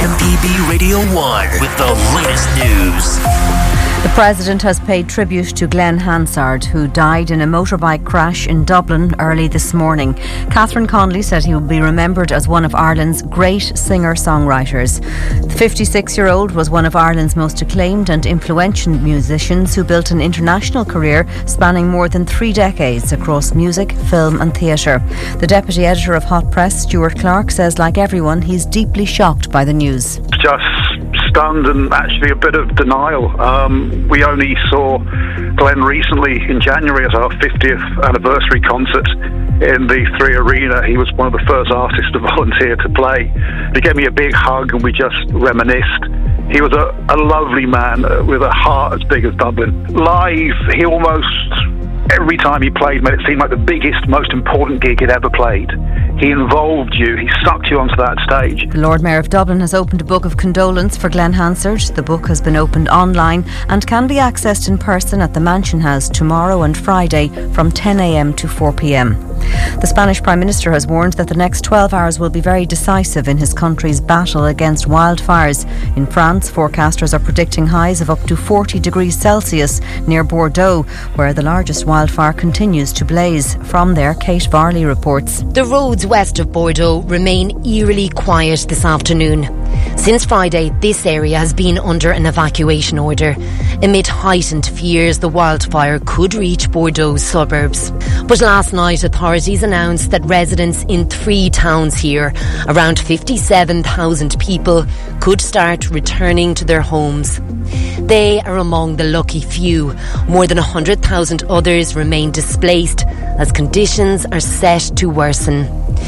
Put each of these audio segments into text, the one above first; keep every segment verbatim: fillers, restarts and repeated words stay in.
M P B Radio one with the latest news. The President has paid tribute to Glenn Hansard, who died in a motorbike crash in Dublin early this morning. Catherine Connolly said he will be remembered as one of Ireland's great singer-songwriters. The fifty-six-year-old was one of Ireland's most acclaimed and influential musicians who built an international career spanning more than three decades across music, film and theatre. The Deputy Editor of Hot Press, Stuart Clark, says like everyone, he's deeply shocked by the news. Just stunned and actually a bit of denial. Um, we only saw Glenn recently in January at our fiftieth anniversary concert in the Three Arena. He was one of the first artists to volunteer to play. He gave me a big hug and we just reminisced. He was a, a lovely man uh, with a heart as big as Dublin. Live, he almost, every time he played, made it seem like the biggest, most important gig he'd ever played. He involved you, he sucked you onto that stage. The Lord Mayor of Dublin has opened a book of condolence for Glenn Hansard. The book has been opened online and can be accessed in person at the Mansion House tomorrow and Friday from ten a.m. to four p.m. The Spanish Prime Minister has warned that the next twelve hours will be very decisive in his country's battle against wildfires. In France, forecasters are predicting highs of up to forty degrees Celsius near Bordeaux, where the largest wildfire continues to blaze. From there, Kate Varley reports. The roads west of Bordeaux remain eerily quiet this afternoon. Since Friday, this area has been under an evacuation order. Amid heightened fears, the wildfire could reach Bordeaux suburbs. But last night, authorities announced that residents in three towns here, around fifty-seven thousand people, could start returning to their homes. They are among the lucky few. More than one hundred thousand others remain displaced as conditions are set to worsen.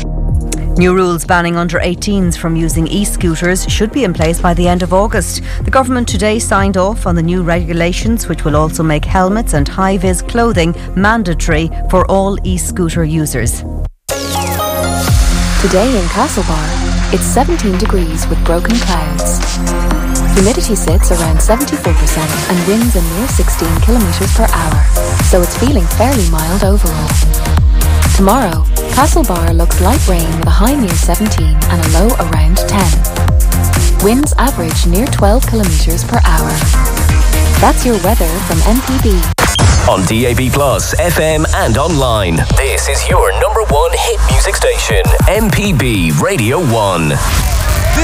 New rules banning under eighteens from using e-scooters should be in place by the end of August. The government today signed off on the new regulations, which will also make helmets and high-vis clothing mandatory for all e-scooter users. Today in Castlebar, it's seventeen degrees with broken clouds. Humidity sits around seventy-four percent and winds a near sixteen kilometres per hour, so it's feeling fairly mild overall. Tomorrow, Castlebar looks light rain with a high near seventeen and a low around ten. Winds average near twelve kilometres per hour. That's your weather from M P B. On D A B Plus, F M and online. This is your number one hit music station, M P B Radio one.